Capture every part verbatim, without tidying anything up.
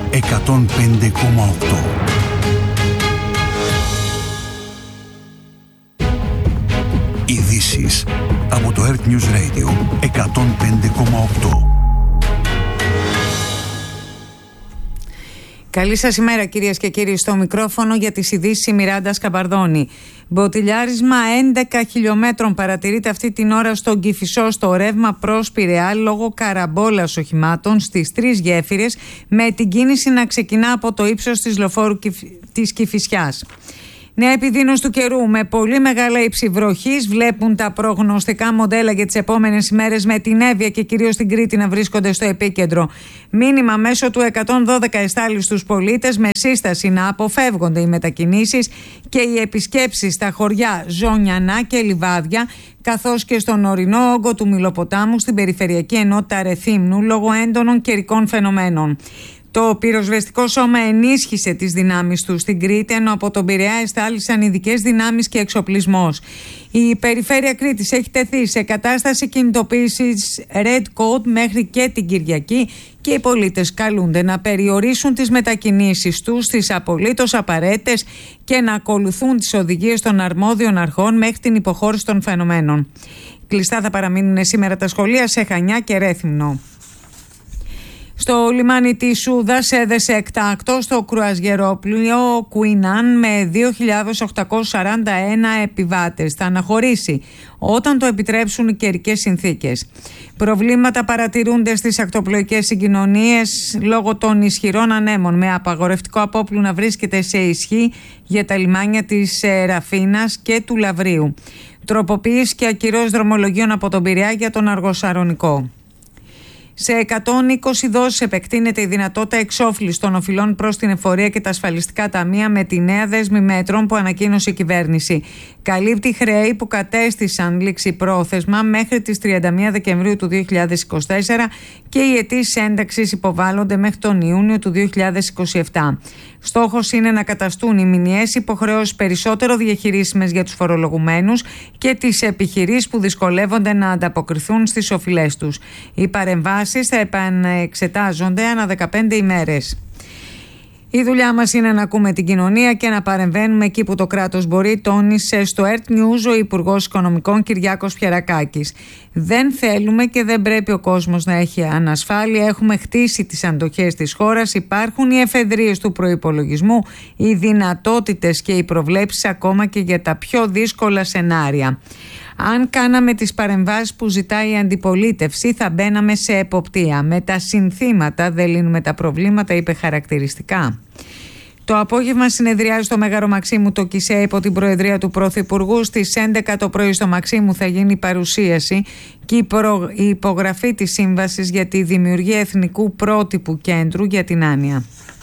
εκατόν πέντε κόμμα οκτώ. Ειδήσεις από το Earth News Radio εκατόν πέντε κόμμα οκτώ. Καλή σας ημέρα κυρίες και κύριοι, στο μικρόφωνο για τις ειδήσεις η Μιράντα Σκαμπαρδώνη. Μποτιλιάρισμα έντεκα χιλιόμετρων παρατηρείται αυτή την ώρα στον Κηφισό στο ρεύμα προς Πειραιά λόγω καραμπόλας οχημάτων στις τρεις γέφυρες, με την κίνηση να ξεκινά από το ύψος της λεωφόρου της Κηφισιάς. Νέα επιδείνωση του καιρού με πολύ μεγάλα ύψη βροχής. Βλέπουν τα προγνωστικά μοντέλα για τις επόμενες ημέρες με την Εύβοια και κυρίως την Κρήτη να βρίσκονται στο επίκεντρο. Μήνυμα μέσω του εκατόν δώδεκα εστάλει στους πολίτες με σύσταση να αποφεύγονται οι μετακινήσεις και οι επισκέψεις στα χωριά Ζωνιανά και Λιβάδια, καθώς και στον ορεινό όγκο του Μυλοποτάμου στην περιφερειακή ενότητα Ρεθύμνου λόγω έντονων καιρικών φαινομένων. Το πυροσβεστικό σώμα ενίσχυσε τις δυνάμεις του στην Κρήτη, ενώ από τον Πειραιά εστάλησαν ειδικές δυνάμεις και εξοπλισμός. Η περιφέρεια Κρήτης έχει τεθεί σε κατάσταση κινητοποίησης Red Code μέχρι και την Κυριακή και οι πολίτες καλούνται να περιορίσουν τις μετακινήσεις τους στις απολύτως απαραίτητες και να ακολουθούν τις οδηγίες των αρμόδιων αρχών μέχρι την υποχώρηση των φαινομένων. Κλειστά θα παραμείνουν σήμερα τα σχολεία σε Χανιά και Ρέθυμνο. Στο λιμάνι της Σούδας έδεσε εκτάκτο στο κρουαζιερόπλοιο Queen Anne με δύο χιλιάδες οκτακόσιους σαράντα ένα επιβάτες. Θα αναχωρήσει όταν το επιτρέψουν οι καιρικές συνθήκες. Προβλήματα παρατηρούνται στις ακτοπλοϊκές συγκοινωνίες λόγω των ισχυρών ανέμων, με απαγορευτικό απόπλου να βρίσκεται σε ισχύ για τα λιμάνια της Ραφίνας και του Λαβρίου. Τροποποίηση και ακυρώσεις δρομολογίων από τον Πειραιά για τον Αργοσαρονικό. Σε εκατόν είκοσι δόσεις επεκτείνεται η δυνατότητα εξόφλησης των οφειλών προς την εφορία και τα ασφαλιστικά ταμεία με τη νέα δέσμη μέτρων που ανακοίνωσε η κυβέρνηση. Καλύπτει χρέη που κατέστησαν ληξιπρόθεσμα μέχρι τις τριάντα μία Δεκεμβρίου του δύο χιλιάδες είκοσι τέσσερα και οι αιτήσεις ένταξης υποβάλλονται μέχρι τον Ιούνιο του δύο χιλιάδες είκοσι επτά. Στόχος είναι να καταστούν οι μηνιαίες υποχρεώσεις περισσότερο διαχειρίσιμες για τους φορολογουμένους και τις επιχειρήσεις που δυσκολεύονται να ανταποκριθούν στις οφειλές τους. Οι παρεμβάσεις θα επανεξετάζονται ανά δεκαπέντε ημέρες. Η δουλειά μας είναι να ακούμε την κοινωνία και να παρεμβαίνουμε εκεί που το κράτος μπορεί, τόνισε στο Earth News ο Υπουργός Οικονομικών Κυριάκος Πιερακάκης. Δεν θέλουμε και δεν πρέπει ο κόσμος να έχει ανασφάλεια. Έχουμε χτίσει τις αντοχές της χώρας. Υπάρχουν οι εφεδρείες του προϋπολογισμού, οι δυνατότητες και οι προβλέψεις ακόμα και για τα πιο δύσκολα σενάρια. Αν κάναμε τις παρεμβάσεις που ζητάει η αντιπολίτευση, θα μπαίναμε σε εποπτεία. Με τα συνθήματα δεν λύνουμε τα προβλήματα, είπε χαρακτηριστικά. Το απόγευμα συνεδριάζει στο Μέγαρο Μαξίμου το ΚΙΣΕ υπό την προεδρία του Πρωθυπουργού. Στις έντεκα το πρωί στο Μαξίμου θα γίνει η παρουσίαση και η, προ... η υπογραφή της σύμβασης για τη δημιουργία εθνικού πρότυπου κέντρου για την άνοια.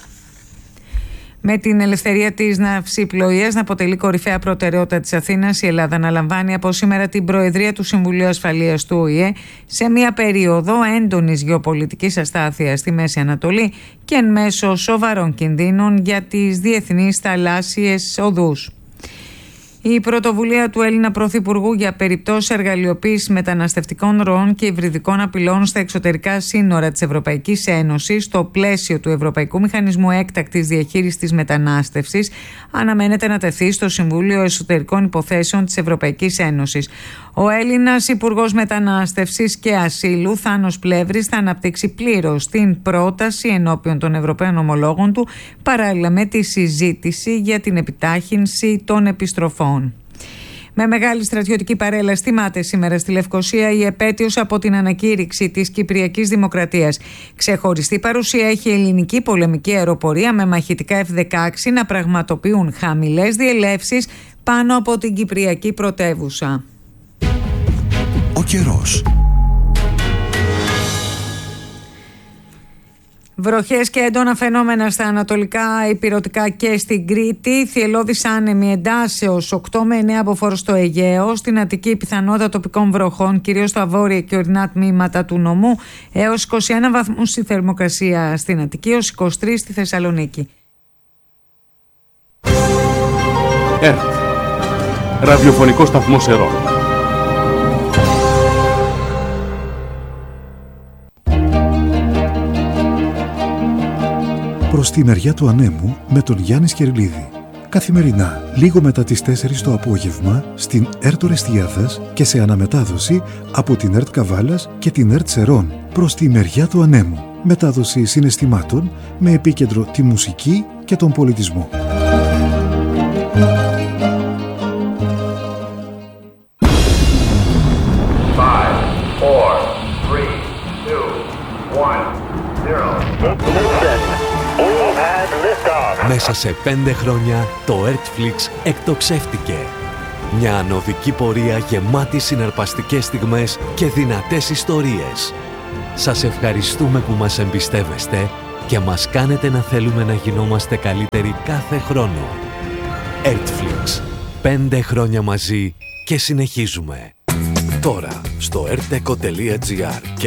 Με την ελευθερία της ναυσιπλοείας να αποτελεί κορυφαία προτεραιότητα της Αθήνας, η Ελλάδα αναλαμβάνει από σήμερα την Προεδρία του Συμβουλίου Ασφαλείας του Ο Η Ε σε μια περίοδο έντονης γεωπολιτικής αστάθειας στη Μέση Ανατολή και εν μέσω σοβαρών κινδύνων για τις διεθνείς θαλάσσιες οδούς. Η πρωτοβουλία του Έλληνα Πρωθυπουργού για περιπτώσεις εργαλειοποίησης μεταναστευτικών ροών και υβριδικών απειλών στα εξωτερικά σύνορα της Ευρωπαϊκής Ένωσης, στο πλαίσιο του Ευρωπαϊκού Μηχανισμού Έκτακτης Διαχείρισης της Μετανάστευσης, αναμένεται να τεθεί στο Συμβούλιο Εσωτερικών Υποθέσεων της Ευρωπαϊκής Ένωσης. Ο Έλληνας Υπουργός Μετανάστευσης και Ασύλου, Θάνος Πλεύρης, θα αναπτύξει πλήρως την πρόταση ενώπιον των Ευρωπαίων ομολόγων του, παράλληλα με τη συζήτηση για την επιτάχυνση των επιστροφών. Με μεγάλη στρατιωτική παρέλαση τιμάται σήμερα στη Λευκοσία η επέτειος από την ανακήρυξη της Κυπριακής Δημοκρατίας. Ξεχωριστή παρουσία έχει η ελληνική πολεμική αεροπορία με μαχητικά εφ δεκαέξι να πραγματοποιούν χαμηλές διελεύσεις πάνω από την Κυπριακή πρωτεύουσα. Ο καιρός. Βροχές και έντονα φαινόμενα στα ανατολικά ηπειρωτικά και στην Κρήτη. Θυελλώδης άνεμη εντάσεως οκτώ με εννέα μποφόρ στο Αιγαίο. Στην Αττική πιθανότητα τοπικών βροχών, κυρίως στα βόρεια και ορεινά τμήματα του νομού. Έως είκοσι ένα βαθμούς η θερμοκρασία στην Αττική, έως είκοσι τρεις στη Θεσσαλονίκη. ΕΡΤ. Ραδιοφωνικό σταθμό Σερών. προς τη μεριά του ανέμου με τον Γιάννη Σκερλίδη. Καθημερινά, λίγο μετά τις τέσσερις το απόγευμα, στην ΕΡΤ Ορεστιάδας και σε αναμετάδοση από την ΕΡΤ Καβάλας και την ΕΡΤ Σερών προς τη μεριά του ανέμου. Μετάδοση συναισθημάτων με επίκεντρο τη μουσική και τον πολιτισμό. Μέσα σε πέντε χρόνια το Ertflix εκτοξεύτηκε. Μια ανωδική πορεία γεμάτη συναρπαστικές στιγμές και δυνατές ιστορίες. Σας ευχαριστούμε που μας εμπιστεύεστε και μας κάνετε να θέλουμε να γινόμαστε καλύτεροι κάθε χρόνο. Ertflix. Πέντε χρόνια μαζί και συνεχίζουμε. Τώρα στο erteco τελεία gr και